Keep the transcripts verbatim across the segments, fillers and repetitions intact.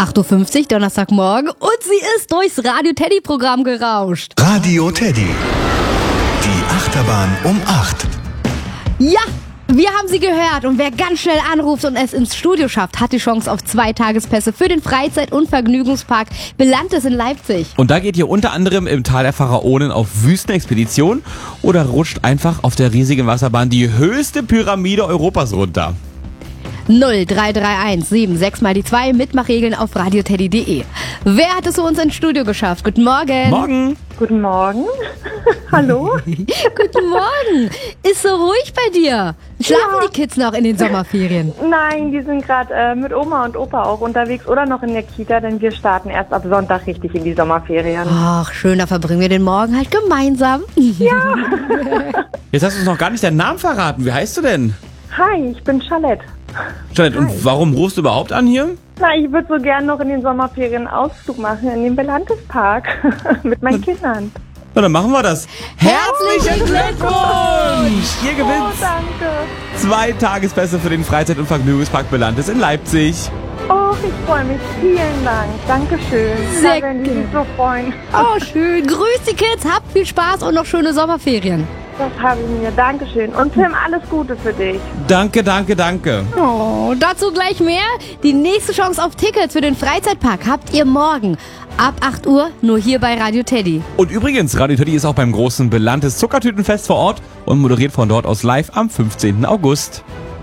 acht Uhr fünfzig, Donnerstagmorgen, und sie ist durchs Radio Teddy Programm gerauscht. Radio Teddy. Die Achterbahn um acht. Ja, wir haben sie gehört, und wer ganz schnell anruft und es ins Studio schafft, hat die Chance auf zwei Tagespässe für den Freizeit- und Vergnügungspark Belantes in Leipzig. Und da geht ihr unter anderem im Tal der Pharaonen auf Wüstenexpedition oder rutscht einfach auf der riesigen Wasserbahn die höchste Pyramide Europas runter. null drei drei eins sieben sechs mal die zwei, Mitmachregeln auf radioteddy punkt de. Wer hat es zu uns ins Studio geschafft? Guten Morgen. Morgen. Guten Morgen. Hallo. Guten Morgen. Ist so ruhig bei dir? Schlafen Ja. die Kids noch in den Sommerferien? Nein, die sind gerade äh, mit Oma und Opa auch unterwegs oder noch in der Kita, denn wir starten erst ab Sonntag richtig in die Sommerferien. Ach, schön, da verbringen wir den Morgen halt gemeinsam. Ja. Jetzt hast du uns noch gar nicht deinen Namen verraten. Wie heißt du denn? Hi, ich bin Charlotte. Jeanette, und warum rufst du überhaupt an hier? Na, ich würde so gern noch in den Sommerferien einen Ausflug machen in den Belantes Park mit meinen Kindern. Na, dann machen wir das. Herzlichen Glückwunsch! Ihr Oh, gewinnt danke. zwei Tagespässe für den Freizeit- und Vergnügungspark Belantes in Leipzig. Oh, ich freue mich. Vielen Dank. Dankeschön. Sehr Da werden die sich so freuen. Oh, schön. Grüß die Kids, habt viel Spaß und noch schöne Sommerferien. Das habe ich mir. Dankeschön. Und Tim, alles Gute für dich. Danke, danke, danke. Oh, dazu gleich mehr. Die nächste Chance auf Tickets für den Freizeitpark habt ihr morgen ab acht Uhr nur hier bei Radio Teddy. Und übrigens, Radio Teddy ist auch beim großen Belantes Zuckertütenfest vor Ort und moderiert von dort aus live am fünfzehnten August.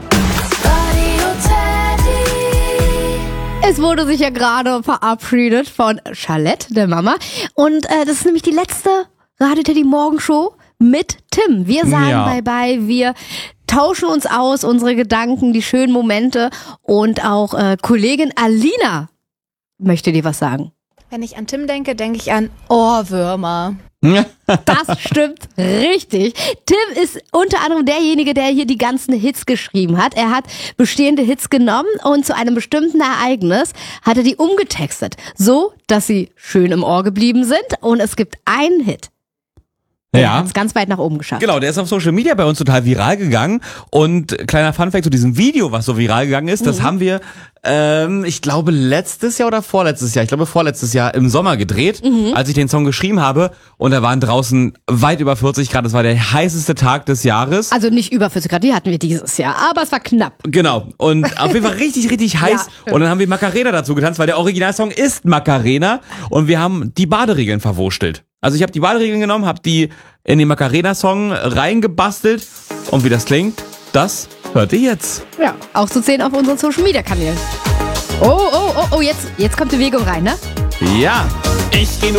Es wurde sich ja gerade verabschiedet von Charlotte, der Mama. Und äh, das ist nämlich die letzte Radio Teddy Morgenshow mit Tim. Wir sagen Ja. Bye-bye, wir tauschen uns aus, unsere Gedanken, die schönen Momente. Und auch äh, Kollegin Alina möchte dir was sagen. Wenn ich an Tim denke, denke ich an Ohrwürmer. Das stimmt richtig. Tim ist unter anderem derjenige, der hier die ganzen Hits geschrieben hat. Er hat bestehende Hits genommen und zu einem bestimmten Ereignis hat er die umgetextet, so dass sie schön im Ohr geblieben sind. Und es gibt einen Hit. Der Ja. hat es ganz weit nach oben geschafft. Genau, der ist auf Social Media bei uns total viral gegangen. Und kleiner Funfact zu diesem Video, was so viral gegangen ist, das haben wir, ähm, ich glaube, letztes Jahr oder vorletztes Jahr, ich glaube vorletztes Jahr im Sommer gedreht, als ich den Song geschrieben habe. Und da waren draußen weit über vierzig Grad. Das war der heißeste Tag des Jahres. Also nicht über vierzig Grad, die hatten wir dieses Jahr, aber es war knapp. Genau. Und auf jeden Fall richtig, richtig heiß. Ja, und dann haben wir Macarena dazu getanzt, weil der Originalsong ist Macarena. Und wir haben die Baderegeln verwurstelt. Also ich habe die Baderegeln genommen, habe die in den Macarena-Song reingebastelt. Und wie das klingt, das hört ihr jetzt. Ja, auch zu sehen auf unseren Social-Media-Kanälen. Oh, oh, oh, oh, jetzt, jetzt kommt Bewegung rein, ne? Ja. Ich geh nur